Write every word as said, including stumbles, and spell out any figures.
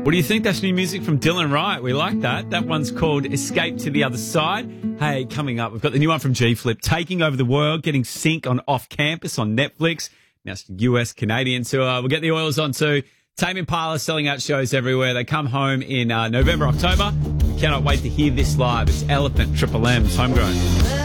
What do you think? That's new music from Dylan Wright. We like that. That one's called Escape to the Other Side. Hey, coming up, we've got the new one from G-Flip, Taking Over the World, getting Sync on Off Campus on Netflix. Now it's U S Canadian tour. We'll get the Oils on too. Tame Impala selling out shows everywhere. They come home in uh, November, October. We cannot wait to hear this live. It's Elephant Triple M's Homegrown.